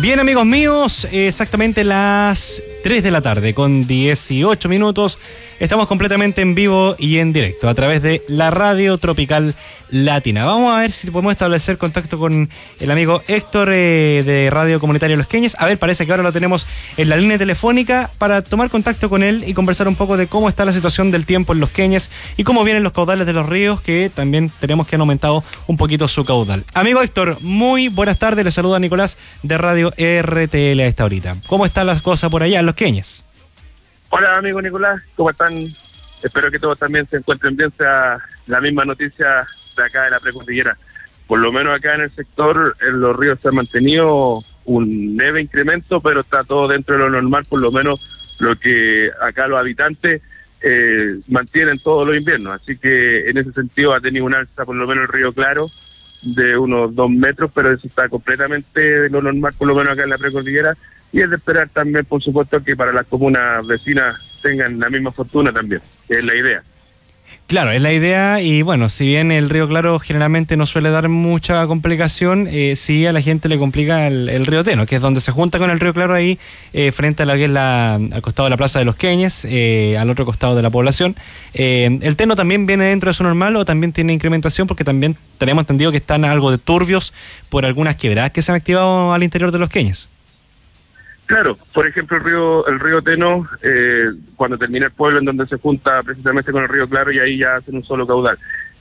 Bien, amigos míos, exactamente las 3 de la tarde con 18 minutos. Estamos completamente en vivo y en directo a través de la Radio Tropical Latina. Vamos a ver si podemos establecer contacto con el amigo Héctor de Radio Comunitaria Los Queñes. A ver, parece que ahora lo tenemos en la línea telefónica para tomar contacto con él y conversar un poco de cómo está la situación del tiempo en Los Queñes y cómo vienen los caudales de los ríos, que también tenemos que han aumentado un poquito su caudal. Amigo Héctor, muy buenas tardes. Le saluda Nicolás de Radio RTL a esta horita. ¿Cómo están las cosas por allá en Los Queñes? Hola, amigo Nicolás, ¿cómo están? Espero que todos también se encuentren bien, sea la misma noticia de acá de la precordillera. Por lo menos acá en el sector, en los ríos se ha mantenido un leve incremento, pero está todo dentro de lo normal, por lo menos lo que acá los habitantes mantienen todos los inviernos. Así que en ese sentido ha tenido un alza, por lo menos el río Claro, de unos 2 metros, pero eso está completamente de lo normal, por lo menos acá en la precordillera. Y es de esperar también, por supuesto, que para las comunas vecinas tengan la misma fortuna también, que es la idea. Claro, es la idea y bueno, si bien el río Claro generalmente no suele dar mucha complicación, sí a la gente le complica el río Teno, que es donde se junta con el río Claro ahí, frente a lo que es al costado de la Plaza de los Queñes, al otro costado de la población. ¿El Teno también viene dentro de su normal o también tiene incrementación? Porque también tenemos entendido que están algo de turbios por algunas quebradas que se han activado al interior de los Queñes. Claro, por ejemplo el río Teno, cuando termina el pueblo en donde se junta precisamente con el río Claro y ahí ya hacen un solo caudal.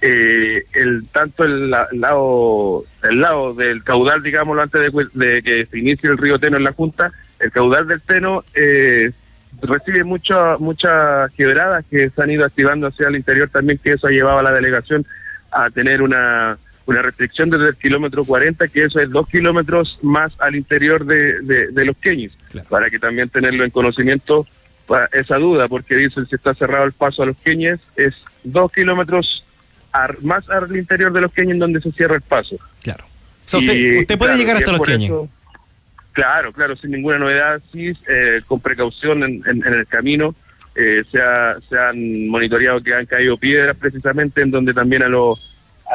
Tanto el lado del caudal, digámoslo, antes de que se inicie el río Teno en la junta, el caudal del Teno recibe muchas quebradas que se han ido activando hacia el interior también, que eso ha llevado a la delegación a tener una restricción desde el kilómetro 40, que eso es 2 kilómetros más al interior de Los Queñes, claro, para que también tenerlo en conocimiento para esa duda, porque dicen si está cerrado el paso a Los Queñes, es 2 kilómetros más al interior de Los Queñes donde se cierra el paso. Claro. O sea, usted puede llegar hasta Los Queñes. Claro, sin ninguna novedad, sí, con precaución en el camino. Se han monitoreado que han caído piedras precisamente, en donde también a los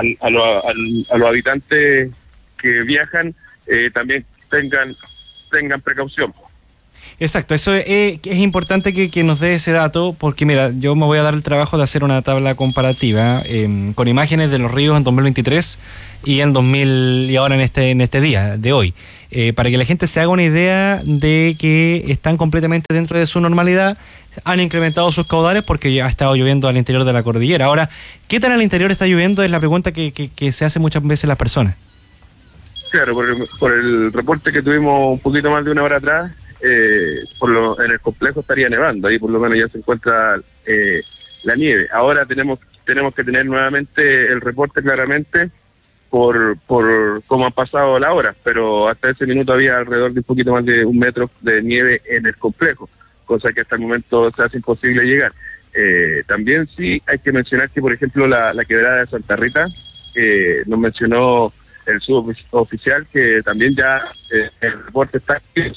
habitantes que viajan también tengan precaución. Exacto, eso es importante que nos dé ese dato, porque mira, yo me voy a dar el trabajo de hacer una tabla comparativa con imágenes de los ríos en 2023 y en 2000 y ahora en este día de hoy, para que la gente se haga una idea de que están completamente dentro de su normalidad. Han incrementado sus caudales porque ya ha estado lloviendo al interior de la cordillera. Ahora, ¿qué tan al interior está lloviendo? Es la pregunta que se hace muchas veces las personas. Claro, por el reporte que tuvimos un poquito más de una hora atrás, en el complejo estaría nevando, ahí por lo menos ya se encuentra la nieve. Ahora tenemos que tener nuevamente el reporte claramente por cómo han pasado las horas, pero hasta ese minuto había alrededor de un poquito más de 1 metro de nieve en el complejo, cosa que hasta el momento se hace imposible llegar. También sí hay que mencionar que, por ejemplo, la quebrada de Santa Rita, nos mencionó el suboficial, que también ya el reporte está activo.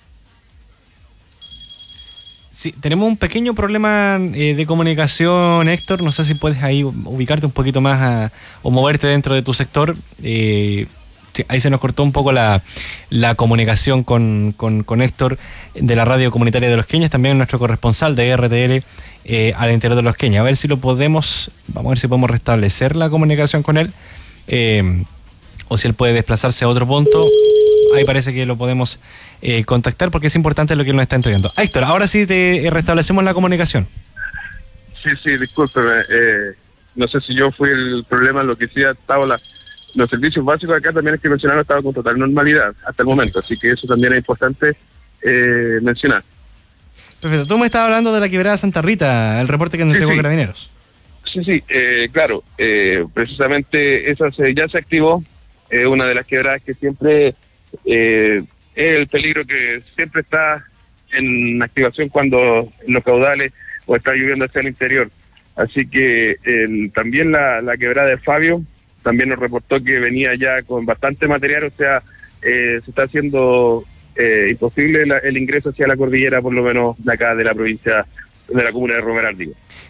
Sí, tenemos un pequeño problema de comunicación, Héctor. No sé si puedes ahí ubicarte un poquito más o moverte dentro de tu sector. Sí, ahí se nos cortó un poco la comunicación con Héctor de la Radio Comunitaria de Los Queñes, también nuestro corresponsal de RTL al interior de Los Queñes. Vamos a ver si podemos restablecer la comunicación con él, o si él puede desplazarse a otro punto. Ahí parece que lo podemos contactar, porque es importante lo que él nos está entregando. Héctor, ahora sí te restablecemos la comunicación. Sí, discúlpeme. No sé si yo fui el problema, lo que sí ha estado los servicios básicos acá también, es que mencionaron, estaba con total normalidad hasta el momento, así que eso también es importante mencionar. Perfecto. Tú me estabas hablando de la quebrada Santa Rita, el reporte que nos entregó Carabineros. Sí, claro. Precisamente esa ya se activó, una de las quebradas que siempre es el peligro, que siempre está en activación cuando los caudales o está lloviendo hacia el interior. Así que también la quebrada de Fabio también nos reportó que venía ya con bastante material, o sea, se está haciendo imposible el ingreso hacia la cordillera, por lo menos de acá de la provincia, de la comuna de Romeral, digo.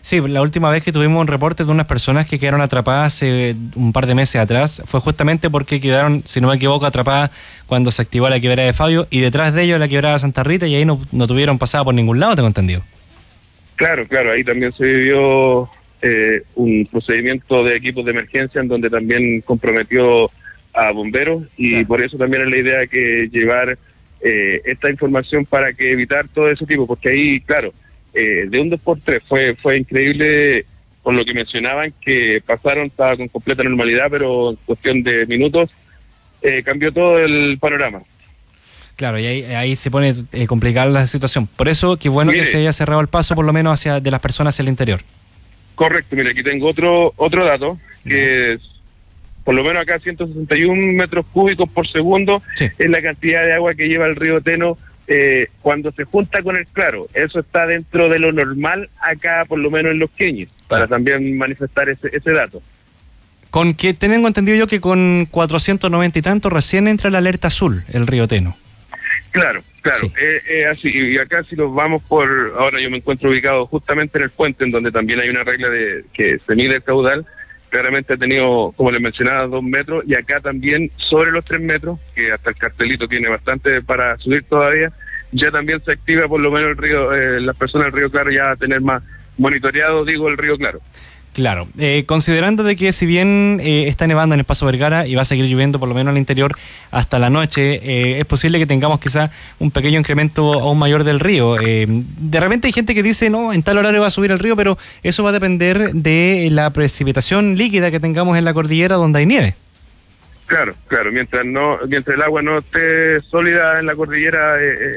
Sí, la última vez que tuvimos un reporte de unas personas que quedaron atrapadas hace un par de meses atrás fue justamente porque quedaron, si no me equivoco, atrapadas cuando se activó la quebrada de Fabio y detrás de ellos la quebrada de Santa Rita y ahí no tuvieron pasada por ningún lado, tengo entendido. Claro, ahí también se vivió un procedimiento de equipos de emergencia en donde también comprometió a bomberos y claro, por eso también es la idea que llevar esta información para que evitar todo ese tipo, porque ahí, claro, de un 2x3 fue increíble por lo que mencionaban, que pasaron, estaba con completa normalidad, pero en cuestión de minutos cambió todo el panorama. Claro, y ahí se pone complicada la situación. Por eso, qué bueno que se haya cerrado el paso, por lo menos de las personas hacia el interior. Correcto, mira, aquí tengo otro dato, que es, por lo menos acá 161 metros cúbicos por segundo, sí, es la cantidad de agua que lleva el río Teno cuando se junta con el Claro. Eso está dentro de lo normal acá, por lo menos en Los Queñes, para también manifestar ese dato. Con que tengo entendido yo que con 490 y tanto recién entra la alerta azul, el río Teno. Claro, sí, así, y acá si nos vamos ahora yo me encuentro ubicado justamente en el puente, en donde también hay una regla de que se mide el caudal. Claramente ha tenido, como les mencionaba, 2 metros, y acá también sobre los 3 metros, que hasta el cartelito tiene bastante para subir todavía, ya también se activa por lo menos el río, las personas del río Claro ya a tener más monitoreado, el río Claro. Claro, considerando de que si bien está nevando en el Paso Vergara y va a seguir lloviendo por lo menos al interior hasta la noche, es posible que tengamos quizá un pequeño incremento aún mayor del río. De repente hay gente que dice, no, en tal horario va a subir el río, pero eso va a depender de la precipitación líquida que tengamos en la cordillera donde hay nieve. Claro, mientras el agua no esté sólida en la cordillera,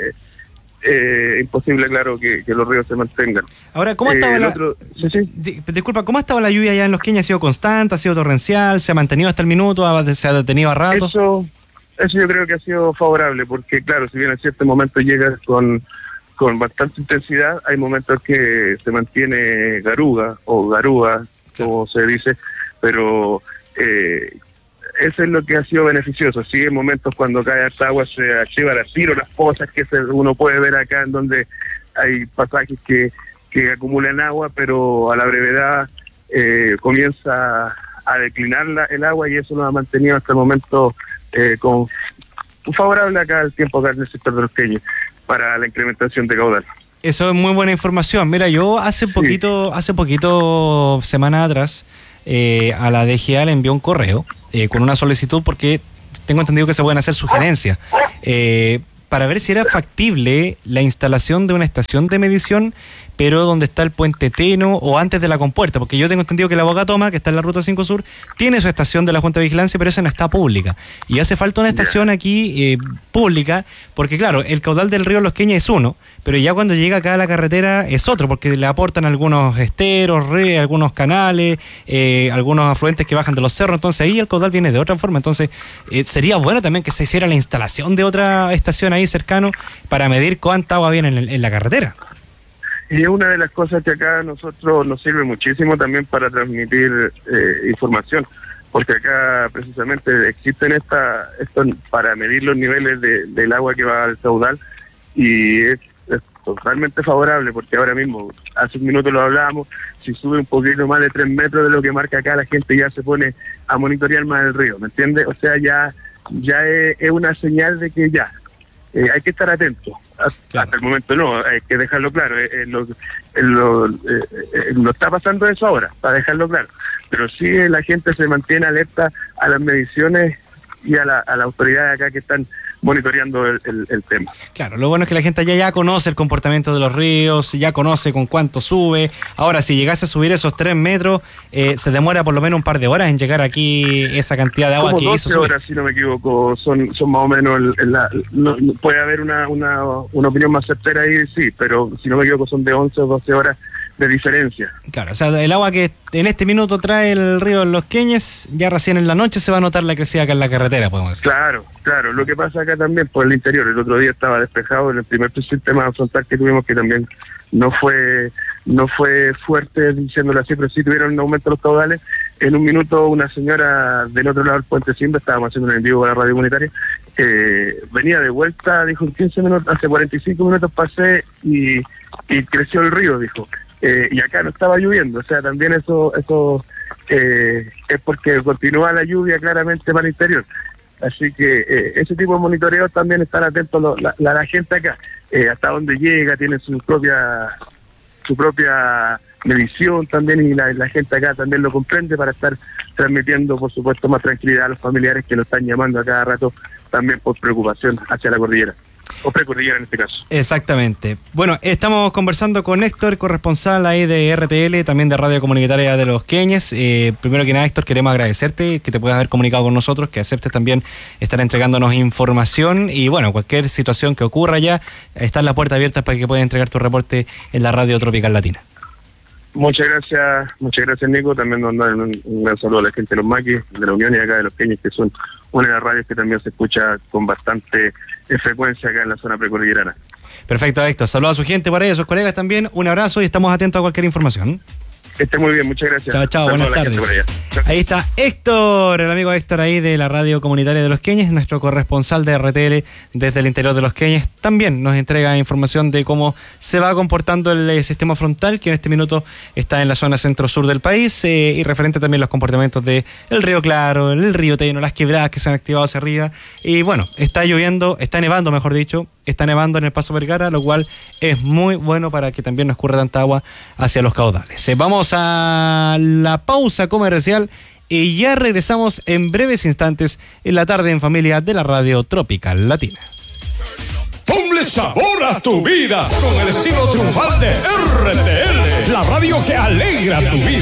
imposible, claro, que los ríos se mantengan. Ahora, ¿cómo estaba Disculpa, ¿cómo estaba la lluvia allá en Los Queñes? ¿Ha sido constante? ¿Ha sido torrencial? ¿Se ha mantenido hasta el minuto? ¿Se ha detenido a ratos? Eso yo creo que ha sido favorable, porque claro, si bien en ciertos momentos llega con bastante intensidad, hay momentos que se mantiene garúa, como se dice, pero eso es lo que ha sido beneficioso. Sí, en momentos cuando cae esta agua se activan al tiro las pozas que uno puede ver acá, en donde hay pasajes que acumulan agua, pero a la brevedad comienza a declinar el agua, y eso nos ha mantenido hasta el momento favorable acá el tiempo acá en el sector de Los Queñes para la incrementación de caudal. Eso es muy buena información. Mira, yo hace poquito, semanas atrás, a la DGA le envió un correo con una solicitud, porque tengo entendido que se pueden hacer sugerencias para ver si era factible la instalación de una estación de medición, pero donde está el puente Teno o antes de la compuerta, porque yo tengo entendido que la Boca Toma, que está en la Ruta 5 Sur, tiene su estación de la Junta de Vigilancia, pero esa no está pública. Y hace falta una estación aquí pública, porque claro, el caudal del río Los Queñes es uno, pero ya cuando llega acá a la carretera es otro, porque le aportan algunos esteros, algunos canales, algunos afluentes que bajan de los cerros, entonces ahí el caudal viene de otra forma. Entonces sería bueno también que se hiciera la instalación de otra estación ahí cercano para medir cuánta agua viene en la carretera. Y es una de las cosas que acá a nosotros nos sirve muchísimo también para transmitir información, porque acá precisamente existen esto para medir los niveles del agua que va al caudal, y es totalmente favorable, porque ahora mismo, hace un minuto lo hablábamos, si sube un poquito más de 3 metros de lo que marca acá, la gente ya se pone a monitorear más el río, ¿me entiendes? O sea, ya es una señal de que ya hay que estar atento. Hasta el momento no, hay que dejarlo claro, no está pasando eso ahora, para dejarlo claro, pero sí la gente se mantiene alerta a las mediciones y a la autoridad de acá que están monitoreando el tema. Claro, lo bueno es que la gente allá ya conoce el comportamiento de los ríos, ya conoce con cuánto sube. Ahora, si llegase a subir esos 3 metros, se demora por lo menos un par de horas en llegar aquí esa cantidad de agua como que 12 hizo horas, si no me equivoco, son más o menos, puede haber una opinión más certera ahí, sí, pero si no me equivoco son de 11 o 12 horas de diferencia. Claro, o sea, el agua que en este minuto trae el río Los Queñes, ya recién en la noche se va a notar la crecida acá en la carretera, podemos decir. Claro, lo que pasa acá también por el interior, el otro día estaba despejado en el primer sistema frontal que tuvimos, que también no fue fuerte, diciéndolo así, pero sí tuvieron un aumento de los caudales. En un minuto una señora del otro lado del puente Simba, estábamos haciendo un en vivo a la radio comunitaria, venía de vuelta, dijo, en 15 minutos, hace 45 minutos pasé y creció el río, dijo. y acá no estaba lloviendo, o sea, también eso es porque continúa la lluvia claramente para el interior. Así que ese tipo de monitoreos también están atentos la gente acá, hasta dónde llega, tiene su propia medición también, y la gente acá también lo comprende para estar transmitiendo, por supuesto, más tranquilidad a los familiares que lo están llamando a cada rato también por preocupación hacia la cordillera. O precordillera en este caso. Exactamente. Bueno, estamos conversando con Héctor, corresponsal ahí de RTL, también de Radio Comunitaria de Los Queñes. Primero que nada, Héctor, queremos agradecerte que te puedas haber comunicado con nosotros, que aceptes también estar entregándonos información, y bueno, cualquier situación que ocurra ya, están las puertas abiertas para que puedas entregar tu reporte en la Radio Tropical Latina. Muchas gracias Nico, también mandar un gran saludo a la gente de los Maquis, de la Unión y acá de Los Queñes, que son una de las radios que también se escucha con bastante frecuencia acá en la zona precordillerana. Perfecto, Héctor, saludos a su gente por ahí, a sus colegas también, un abrazo y estamos atentos a cualquier información. Que esté muy bien, muchas gracias. Chao, buenas tardes. Ahí está Héctor, el amigo Héctor ahí de la Radio Comunitaria de Los Queñes, nuestro corresponsal de RTL desde el interior de Los Queñes. También nos entrega información de cómo se va comportando el sistema frontal, que en este minuto está en la zona centro-sur del país, y referente también a los comportamientos de el Río Claro, el Río Teno, las quebradas que se han activado hacia arriba. Y bueno, está nevando, mejor dicho, está nevando en el Paso Vergara, lo cual es muy bueno para que también no escurra tanta agua hacia los caudales. Vamos a la pausa comercial y ya regresamos en breves instantes en la tarde en familia de la Radio Tropical Latina. Ponle sabor a tu vida con el estilo triunfal de RTL, la radio que alegra tu vida.